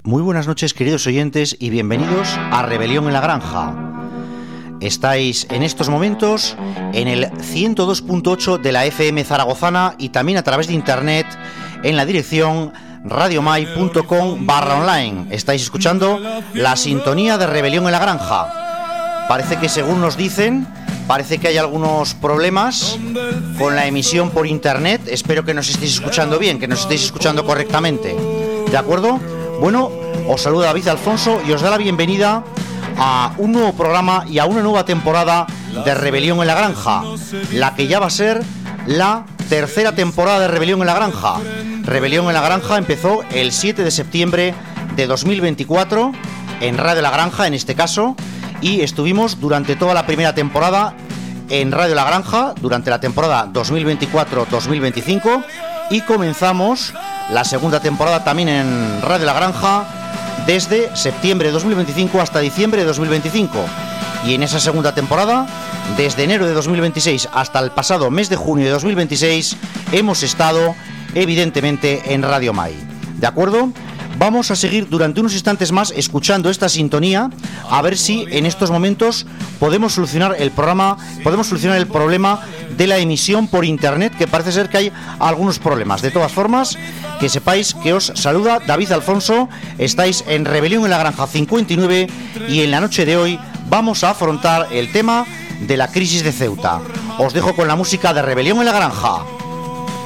Muy buenas noches, queridos oyentes, y bienvenidos a Rebelión en la Granja. Estáis en estos momentos en el 102.8 de la FM zaragozana y también a través de internet en la dirección radiomai.com/online. Estáis escuchando la sintonía de Rebelión en la Granja. Parece que, según nos dicen, parece que hay algunos problemas con la emisión por internet. Espero que nos estéis escuchando bien, que nos estéis escuchando correctamente. ¿De acuerdo? Bueno, os saluda David Alfonso y os da la bienvenida a un nuevo programa y a una nueva temporada de Rebelión en la Granja, la que ya va a ser la tercera temporada de Rebelión en la Granja. Rebelión en la Granja empezó el 7 de septiembre de 2024 en Radio La Granja, en este caso, y estuvimos durante toda la primera temporada en Radio La Granja, durante la temporada 2024-2025, y comenzamos la segunda temporada también en Radio La Granja desde septiembre de 2025 hasta diciembre de 2025. Y en esa segunda temporada, desde enero de 2026 hasta el pasado mes de junio de 2026, hemos estado evidentemente en Radio Mai. ¿De acuerdo? Vamos a seguir durante unos instantes más escuchando esta sintonía, a ver si en estos momentos podemos solucionar el problema de la emisión por internet, que parece ser que hay algunos problemas. De todas formas, que sepáis que os saluda David Alfonso. Estáis en Rebelión en la Granja 59 y en la noche de hoy vamos a afrontar el tema de la crisis de Ceuta. Os dejo con la música de Rebelión en la Granja.